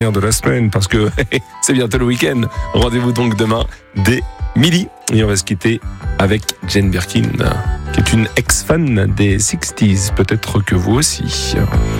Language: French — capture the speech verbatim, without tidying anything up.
de la semaine parce que c'est bientôt le week-end. Rendez-vous donc demain dès midi et on va se quitter avec Jane Birkin qui est une ex-fan des sixties, peut-être que vous aussi.